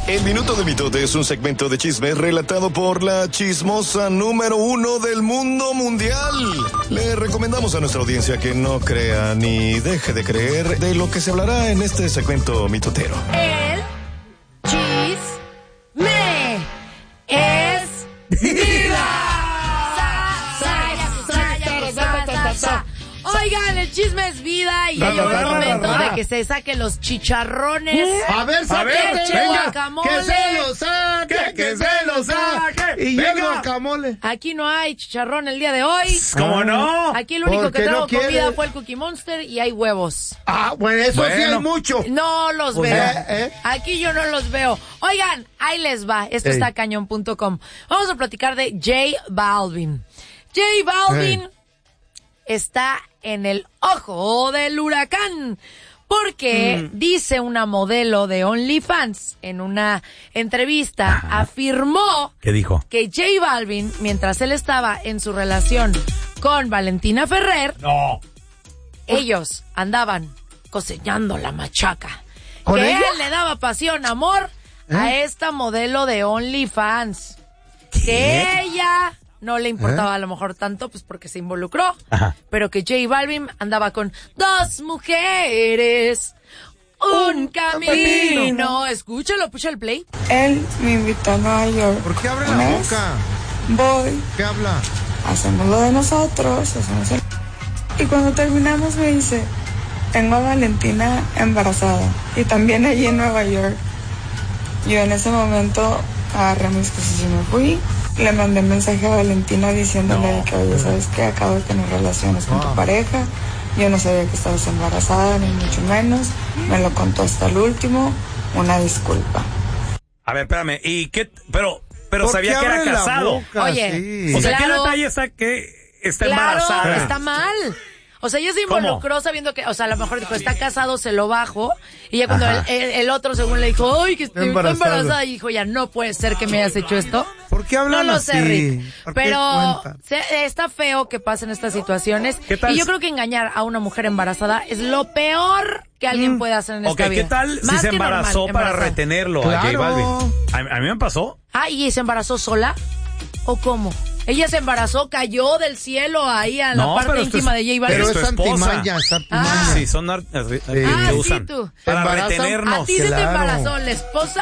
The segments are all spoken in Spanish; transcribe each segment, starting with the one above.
El Minuto de Mitote es un segmento de chismes relatado por la chismosa número 1 del mundo mundial. Le recomendamos a nuestra audiencia que no crea ni deje de creer de lo que se hablará en este segmento mitotero. El chisme es vida. Oigan, el chisme es vida y ya llegó el momento de que se saquen los chicharrones. A ver, guacamole. que se lo saque. Y el guacamole. Aquí no hay chicharrón el día de hoy. ¿Cómo no? Aquí lo único que trajo no comida fue el Cookie Monster y hay huevos. Bueno, eso sí hay mucho. No los veo. Aquí yo no los veo. Oigan, ahí les va. Esto está cañón.com. Vamos a platicar de J Balvin. J Balvin está en el ojo del huracán porque dice una modelo de OnlyFans en una entrevista, afirmó ¿qué dijo? Que J Balvin, mientras él estaba en su relación con Valentina Ferrer, ellos andaban cocinando la machaca. Que él le daba pasión, amor a esta modelo de OnlyFans. Que ella no le importaba a lo mejor tanto, pues porque se involucró. Pero que J Balvin andaba con 2 mujeres, un camino. Escúchalo, pucha el play. Él me invitó a Nueva York. ¿Por qué abre la boca? Voy. ¿Qué habla? Hacemos lo de nosotros. Y cuando terminamos me dice, tengo a Valentina embarazada. Y también allí en Nueva York. Yo en ese momento agarré mis cosas y me fui. Le mandé un mensaje a Valentina diciéndole que, oye, ¿sabes qué? Acabo de tener relaciones con tu pareja. Yo no sabía que estabas embarazada, ni mucho menos. Me lo contó hasta el último. Una disculpa. A ver, espérame. ¿Y qué? Pero sabía que era casado. Oye, o sea, ¿qué detalle está que está embarazada? Está mal. O sea, ella se involucró sabiendo que, o sea, a lo mejor dijo, está casado, se lo bajo. Y ya cuando el otro, según le dijo, ¡ay, que estoy embarazada! Y dijo, ya no puede ser que me hayas hecho esto. ¿Por qué hablan No lo así? sé, Rick. Pero está feo que pasen estas situaciones. ¿Qué tal? Y yo creo que engañar a una mujer embarazada es lo peor que alguien puede hacer en esta vida. ¿Qué tal Más si se que embarazó para retenerlo a J Balvin? A mí me pasó. ¿Y se embarazó sola? ¿O cómo? Ella se embarazó, cayó del cielo ahí a la parte íntima de J Balvin. Pero tu es esposa. antimaña. Sí, son que usan sí, tú. para ¿Embarazan? retenernos. ¿A ti se te embarazó la esposa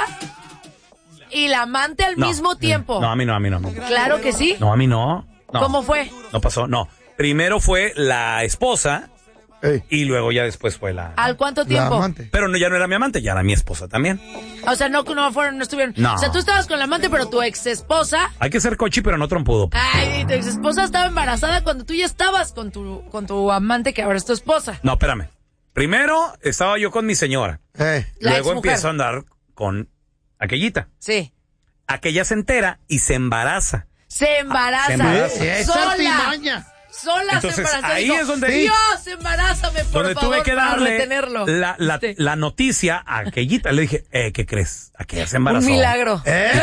y la amante al mismo tiempo? No, a mí no. Claro que sí. No, a mí no. ¿Cómo fue? No pasó, no. Primero fue la esposa y luego ya después fue la... ¿Al cuánto tiempo? amante. Pero ya no era mi amante, ya era mi esposa también. O sea, no estuvieron. No. O sea, tú estabas con la amante, pero tu ex esposa. Hay que ser cochi, pero no trompudo. Ay, tu ex esposa estaba embarazada cuando tú ya estabas con tu amante, que ahora es tu esposa. No, espérame. Primero estaba yo con mi señora. La Luego exmujer. empiezo a andar con aquellita. Sí. Aquella se entera y se embaraza. Se embaraza. Es Sola. antimaña. Sola Entonces, se embarazó. ahí Dijo, es donde... Dios, embarázame, por donde favor, tuve que para darle retenerlo. la noticia a aquellita. Le dije, ¿qué crees? Aquella se embarazó. Un milagro.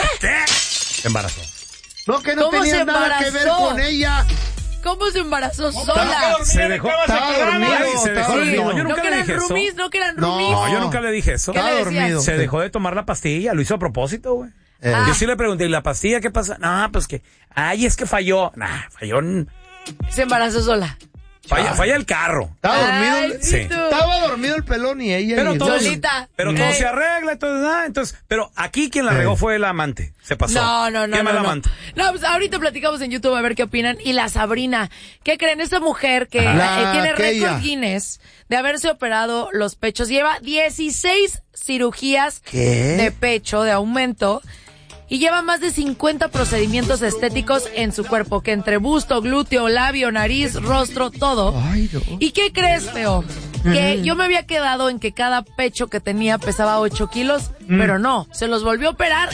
Se embarazó. No, que no ¿Cómo tenía se nada que ver embarazó? con ella. ¿Cómo se embarazó sola? Se dejó. Estaba dormido. No, yo No nunca que le eran dije eso. roomies, no que eran roomies. No, yo nunca le dije eso. ¿Qué le Estaba decías? dormido. Se dejó de tomar la pastilla, lo hizo a propósito, güey. Yo sí le pregunté, ¿y la pastilla qué pasa? No, pues que, es que falló. Falló. Se embarazó sola. Falla el carro. Estaba dormido. Ay, sí. Estaba dormido el pelón y ella. Pero y todo, Solita. pero todo se arregla, entonces, pero aquí quien la regó fue el amante. Se pasó. No. ¿Quién es el amante? No, pues ahorita platicamos en YouTube a ver qué opinan. Y la Sabrina, ¿qué creen? Esta mujer que tiene récord Guinness de haberse operado los pechos, lleva 16 cirugías de pecho, de aumento, y lleva más de 50 procedimientos estéticos en su cuerpo, que entre busto, glúteo, labio, nariz, rostro, todo. Ay, no. ¿Y qué crees, feo? Que yo me había quedado en que cada pecho que tenía pesaba 8 kilos, pero no, se los volvió a operar